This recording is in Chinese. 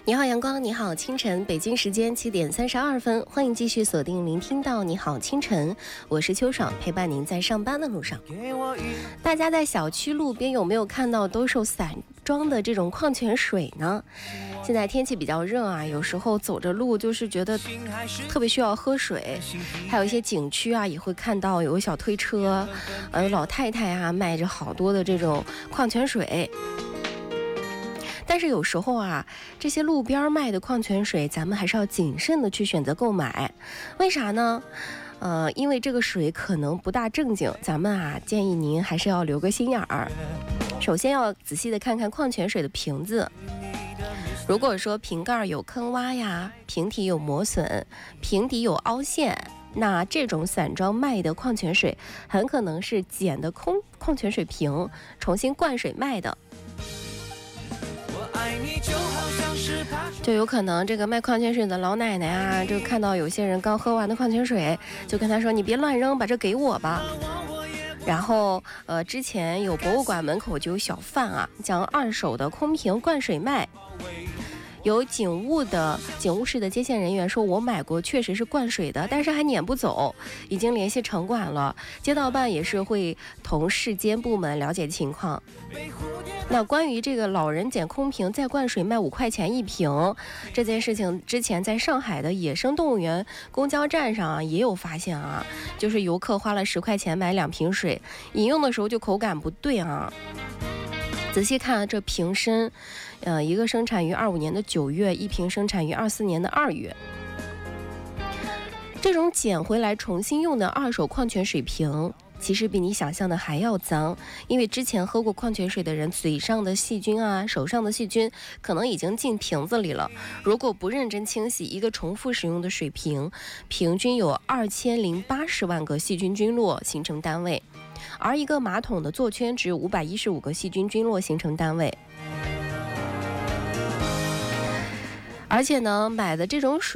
你好阳光，你好清晨，北京时间7:32，欢迎继续锁定聆听到你好清晨，我是秋爽，陪伴您在上班的路上。大家在小区路边有没有看到兜售散装的这种矿泉水呢？现在天气比较热啊，有时候走着路就是觉得特别需要喝水，还有一些景区啊也会看到有小推车，有老太太啊卖着好多的这种矿泉水。但是有时候啊，这些路边卖的矿泉水，咱们还是要谨慎的去选择购买。为啥呢？因为这个水可能不大正经，咱们啊建议您还是要留个心眼儿。首先要仔细的看看矿泉水的瓶子，如果说瓶盖有坑洼呀，瓶体有磨损，瓶底有凹陷，那这种散装卖的矿泉水很可能是捡的空矿泉水瓶，重新灌水卖的。就有可能这个卖矿泉水的老奶奶啊，就看到有些人刚喝完的矿泉水，就跟他说：“你别乱扔，把这给我吧。”然后之前有博物馆门口就有小贩啊，将二手的空瓶灌水卖。有警务室的接线人员说，我买过，确实是灌水的，但是还撵不走，已经联系城管了，街道办也是会同市监部门了解情况。那关于这个老人捡空瓶再灌水卖5块钱一瓶这件事情，之前在上海的野生动物园公交站上啊也有发现啊，就是游客花了10块钱买2瓶水，饮用的时候就口感不对啊。仔细看这瓶身，一个生产于25年的9月，一瓶生产于24年的2月。这种捡回来重新用的二手矿泉水瓶，其实比你想象的还要脏，因为之前喝过矿泉水的人嘴上的细菌啊，手上的细菌可能已经进瓶子里了。如果不认真清洗，一个重复使用的水瓶，平均有2080万个细菌菌落形成单位。而一个马桶的座圈只有515个细菌菌落形成单位。而且呢，买的这种水